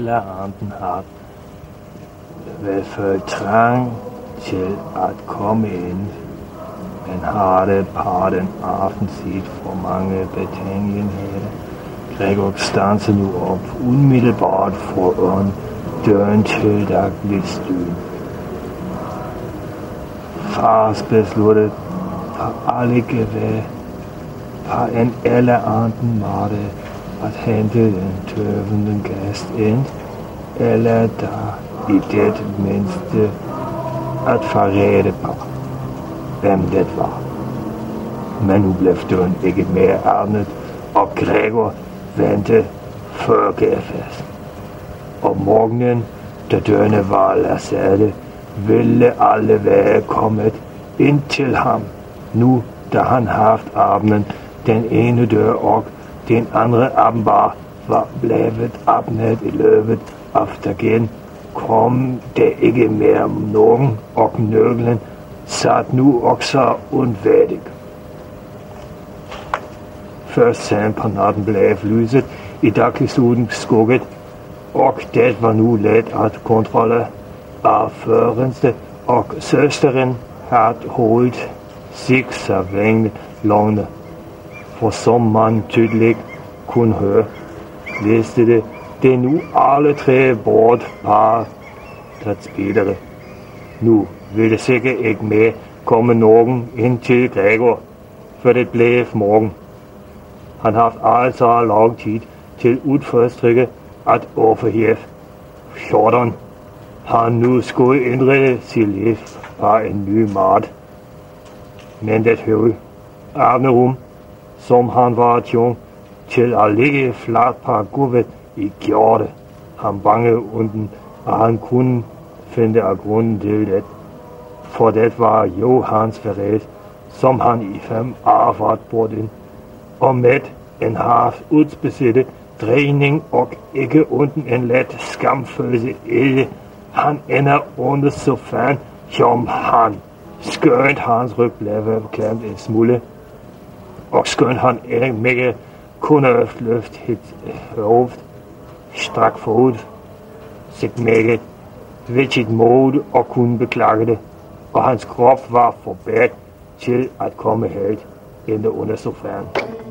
alle anden har været for trang til at komme ind, men har det par den aften set for mange betænkeligheder. Gregor standser nu op umiddelbart foran døren til dagligstuen. Fars besluttet på alle gevær på en eller anden måde at hente den tøvende gæst ind, eller der i det mindste at forrette på, hvem det var. Men nu blev døren ikke mere åbnet, og Gregor ventede før gærfest. Om morgenen, da dørene var lassatte, ville alle være kommet ind til ham. Nu, da han haft åbnet den ene dør, og den andre åbenbar var blevet åbnet i løbet af dagen, kom der ikke mere nogen, og nøglen sat nu også undværdig. Først sent på natten blev lyset i dagligstuen skugget, og det var nu let at kontrollere af førenste, og søsteren havde holdt sig sædvanligt langt. For som man tydeligt kunne høre, vidste det nu alle tre bort par spillere. Nu ville sikkert ikke mere komme nogen ind til Gregor, for det blev morgen. Han haft altså lang tid til udforstrykke at overhæve skjorten. Han nu skulle indrede sit liv på en ny mat. Men det høje avnerum, som han var tvunget til at ligge fladt på gulvet i, gjorde han bange unden, og han kunne finde af grunden til det. For det var jo hans forræd, som han i 5 år var bort ind, og med en haft udspecielle drejning og ikke uden en let skamfølelse ikke. Han ender under sofaen, som han skønt hans ryg blev klemt en smule, og skønt han ikke kunne løfte et hoved strak forud, sig meget ved mod og kunne beklage det, og hans krop var forbært til at komme helt ind under sofaen.